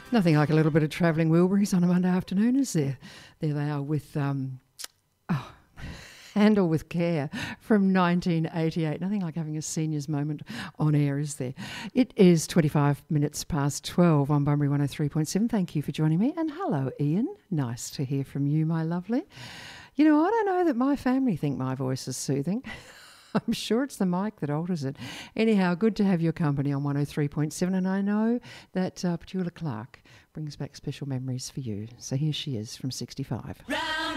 Nothing like a little bit of travelling Wilburys on a Monday afternoon, is there? There they are with Handle with Care from 1988. Nothing like having a seniors moment on air, is there? It is 25 minutes past 12 on Bunbury 103.7. Thank you for joining me. And hello, Ian. Nice to hear from you, my lovely. You know, I don't know that my family think my voice is soothing. I'm sure it's the mic that alters it. Anyhow, good to have your company on 103.7, and I know that Petula Clark brings back special memories for you. So here she is from 65.